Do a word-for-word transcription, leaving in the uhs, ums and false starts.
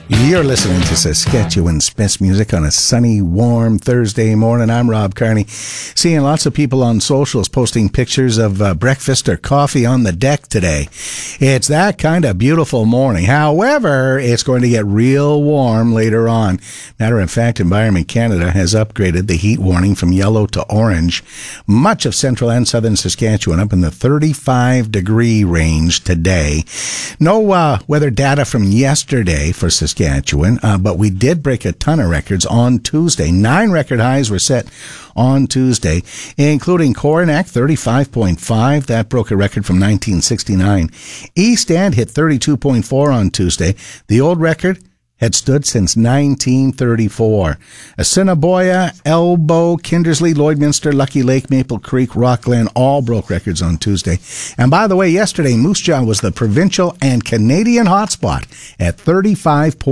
You're listening to Saskatchewan's best music on a sunny, warm Thursday morning. I'm Rob Carney. Seeing lots of people on socials posting pictures of uh, breakfast or coffee on the deck today. It's that kind of beautiful morning. However, it's going to get real warm later on. Matter of fact, Environment Canada has upgraded the heat warning from yellow to orange. Much of central and southern Saskatchewan up in the thirty-five degree range today. No uh, weather data from yesterday for Saskatchewan. Saskatchewan, uh, but we did break a ton of records on Tuesday. Nine record highs were set on Tuesday, including Coronach, thirty-five point five. That broke a record from nineteen sixty-nine. East End hit thirty-two point four on Tuesday. The old record had stood since nineteen thirty-four. Assiniboia, Elbow, Kindersley, Lloydminster, Lucky Lake, Maple Creek, Rockland all broke records on Tuesday. And by the way, yesterday, Moose Jaw was the provincial and Canadian hotspot at thirty-five point five.